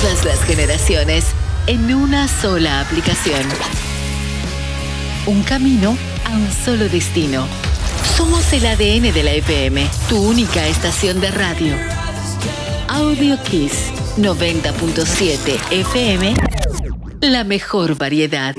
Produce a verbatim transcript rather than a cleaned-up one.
todas las generaciones en una sola aplicación. Un camino a un solo destino. Somos el A D N de la F M, tu única estación de radio. Audio Kiss noventa punto siete F M, la mejor variedad.